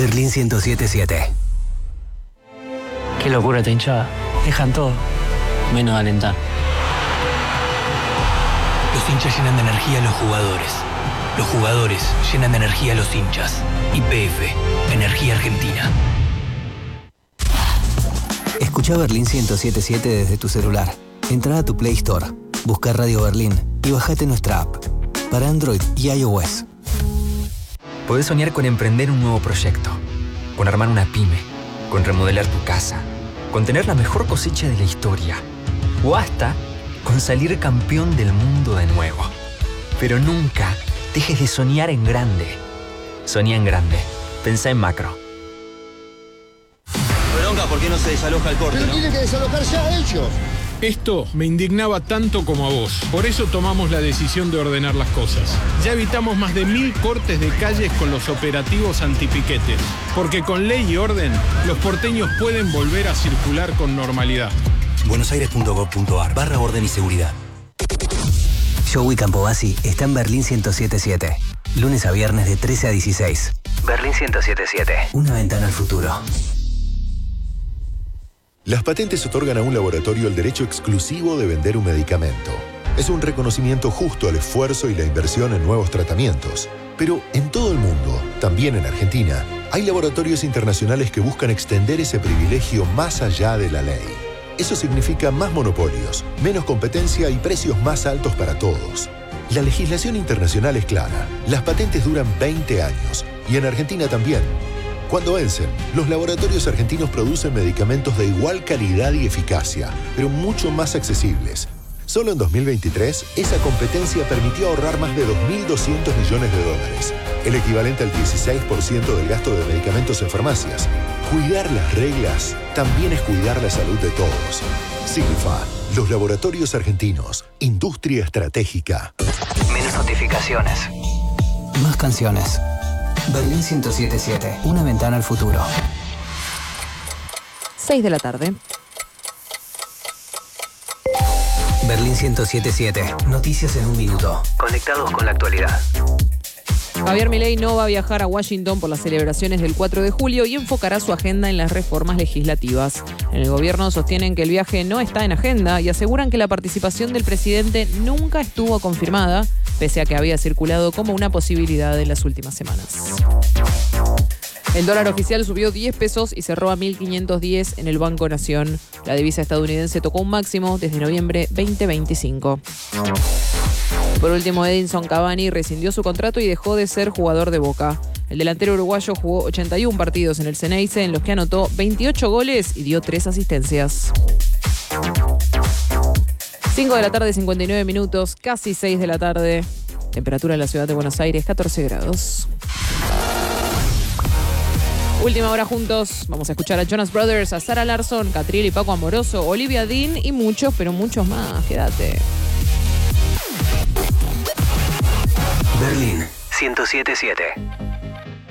Berlín 107.7. Qué locura esta hinchada. Dejan todo, menos alentar. Los hinchas llenan de energía a los jugadores. Los jugadores llenan de energía a los hinchas. YPF, Energía Argentina. Escucha Berlín 107.7 desde tu celular. Entra a tu Play Store, busca Radio Berlín y bajate nuestra app para Android y iOS. Podés soñar con emprender un nuevo proyecto, con armar una pyme, con remodelar tu casa, con tener la mejor cosecha de la historia o hasta con salir campeón del mundo de nuevo. Pero nunca dejes de soñar en grande. Soñá en grande. Pensá en macro. Bronca, ¿por qué no se desaloja el corte, no? Tiene que desalojar ya ellos. Esto me indignaba tanto como a vos. Por eso tomamos la decisión de ordenar las cosas. Ya evitamos más de 1000 cortes de calles con los operativos antipiquetes. Porque con ley y orden, los porteños pueden volver a circular con normalidad. buenosaires.gov.ar/orden y seguridad. Joey Campobasi está en Berlín 107.7. Lunes a viernes de 13 a 16. Berlín 107.7. Una ventana al futuro. Las patentes otorgan a un laboratorio el derecho exclusivo de vender un medicamento. Es un reconocimiento justo al esfuerzo y la inversión en nuevos tratamientos. Pero en todo el mundo, también en Argentina, hay laboratorios internacionales que buscan extender ese privilegio más allá de la ley. Eso significa más monopolios, menos competencia y precios más altos para todos. La legislación internacional es clara. Las patentes duran 20 años y en Argentina también. Cuando vencen, los laboratorios argentinos producen medicamentos de igual calidad y eficacia, pero mucho más accesibles. Solo en 2023, esa competencia permitió ahorrar más de 2.200 millones de dólares, el equivalente al 16% del gasto de medicamentos en farmacias. Cuidar las reglas también es cuidar la salud de todos. Sigfa, los laboratorios argentinos, industria estratégica. Menos notificaciones. Más canciones. Berlín 107.7. Una ventana al futuro. 6 de la tarde. Berlín 107.7. Noticias en un minuto. Conectados con la actualidad. Javier Milei no va a viajar a Washington por las celebraciones del 4 de julio y enfocará su agenda en las reformas legislativas. En el gobierno sostienen que el viaje no está en agenda y aseguran que la participación del presidente nunca estuvo confirmada, pese a que había circulado como una posibilidad en las últimas semanas. El dólar oficial subió 10 pesos y cerró a 1.510 en el Banco Nación. La divisa estadounidense tocó un máximo desde noviembre 2025. Por último, Edinson Cavani rescindió su contrato y dejó de ser jugador de Boca. El delantero uruguayo jugó 81 partidos en el Ceneice, en los que anotó 28 goles y dio 3 asistencias. 5 de la tarde, 59 minutos, casi 6 de la tarde. Temperatura en la ciudad de Buenos Aires, 14 grados. Última hora juntos. Vamos a escuchar a Jonas Brothers, a Sara Larsson, Catriel y Paco Amoroso, Olivia Dean y muchos, pero muchos más. Quédate. Berlín 107.7.